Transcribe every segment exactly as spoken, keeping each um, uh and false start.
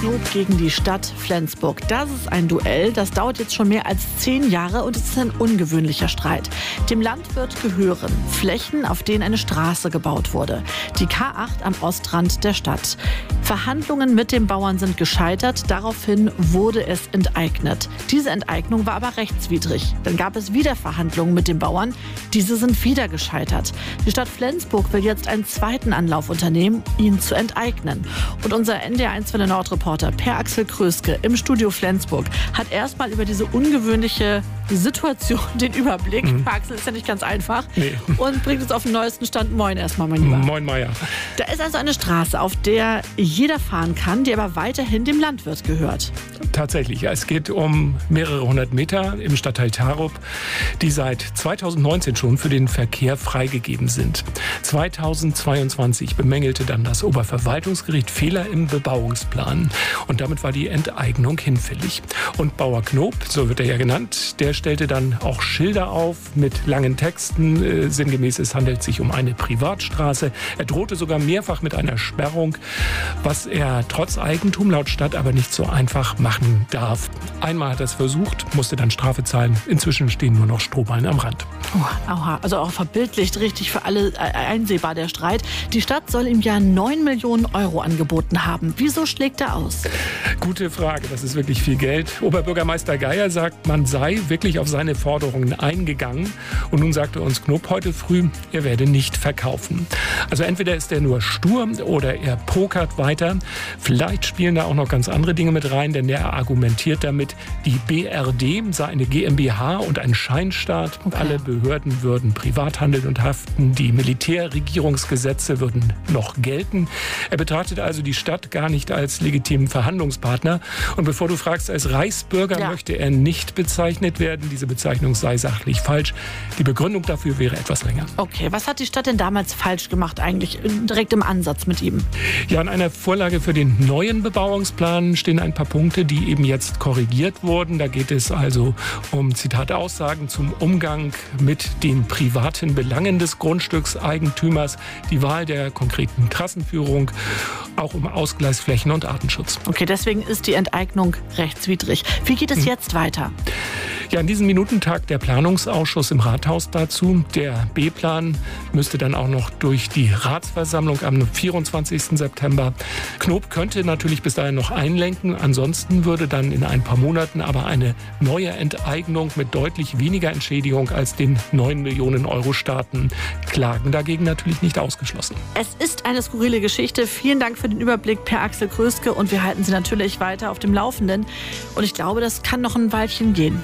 Knob gegen die Stadt Flensburg. Das ist ein Duell, das dauert jetzt schon mehr als zehn Jahre und es ist ein ungewöhnlicher Streit. Dem Landwirt gehören Flächen, auf denen eine Straße gebaut wurde. Die K acht am Ostrand der Stadt. Verhandlungen mit den Bauern sind gescheitert. Daraufhin wurde es enteignet. Diese Enteignung war aber rechtswidrig. Dann gab es wieder Verhandlungen mit den Bauern. Diese sind wieder gescheitert. Die Stadt Flensburg will jetzt einen zweiten Anlauf unternehmen, ihn zu enteignen. Und unser N D R eins Welle Nord-Reporter Per Axel Kröske im Studio Flensburg hat erstmal über diese ungewöhnliche Situation den Überblick. Mhm. Per Axel ist ja nicht ganz einfach. Nee. Und bringt uns auf den neuesten Stand. Moin erstmal, mein Lieber. Moin, Meier. Da ist also eine Straße, auf der jeder fahren kann, die aber weiterhin dem Landwirt gehört. Tatsächlich, ja. Es geht um mehrere hundert Meter im Stadtteil Tarup, die seit zweitausendneunzehn schon für den Verkehr freigegeben sind. zweitausendzweiundzwanzig bemängelte dann das Oberverwaltungsgericht Fehler im Bebauungsplan. Und damit war die Enteignung hinfällig. Und Bauer Knob, so wird er ja genannt, der stellte dann auch Schilder auf mit langen Texten. Äh, sinngemäß, es handelt sich um eine Privatstraße. Er drohte sogar mehrfach mit einer Sperrung, was er trotz Eigentum laut Stadt aber nicht so einfach machen darf. Einmal hat er es versucht, musste dann Strafe zahlen. Inzwischen stehen nur noch Strohballen am Rand. Oh, aha, also auch verbildlicht richtig für alle einsehbar der Streit. Die Stadt soll im Jahr neun Millionen Euro angeboten haben. Wieso schlägt er aus? Gute Frage, das ist wirklich viel Geld. Oberbürgermeister Geier sagt, man sei wirklich auf seine Forderungen eingegangen. Und nun sagte uns Knob heute früh, er werde nicht verkaufen. Also entweder ist er nur stur oder er pokert weiter. Vielleicht spielen da auch noch ganz andere Dinge mit rein, denn er argumentiert damit, die B R D sei eine G m b H und ein Scheinstaat. Okay. Alle Behörden würden privat handeln und haften. Die Militärregierungsgesetze würden noch gelten. Er betrachtet also die Stadt gar nicht als legitimen Verhandlungspartner. Und bevor du fragst, als Reichsbürger ja. möchte er nicht bezeichnet werden. Diese Bezeichnung sei sachlich falsch. Die Begründung dafür wäre etwas länger. Okay, was hat die Stadt denn damals falsch gemacht eigentlich, direkt im Ansatz mit ihm? Ja, in einer Vorlage für den neuen Bebauungsplan stehen ein paar Punkte, die eben jetzt korrigiert wurden. Da geht es also um, Zitat, Aussagen zum Umgang mit den privaten Belangen des Grundstückseigentümers, die Wahl der konkreten Trassenführung, auch um Ausgleichsflächen und Artenschutz. Okay, deswegen ist die Enteignung rechtswidrig. Wie geht es hm. jetzt weiter? Ja, in diesen Minuten tagt der Planungsausschuss im Rathaus dazu. Der B-Plan müsste dann auch noch durch die Ratsversammlung am vierundzwanzigsten September. Knob könnte natürlich bis dahin noch einlenken. Ansonsten würde dann in ein paar Monaten aber eine neue Enteignung mit deutlich weniger Entschädigung als den neun Millionen Euro starten. Klagen dagegen natürlich nicht ausgeschlossen. Es ist eine skurrile Geschichte. Vielen Dank für den Überblick, Per Axel Kröske. Und wir halten Sie natürlich weiter auf dem Laufenden. Und ich glaube, das kann noch ein Weilchen gehen.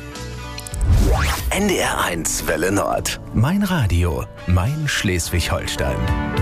N D R eins Welle Nord. Mein Radio, mein Schleswig-Holstein.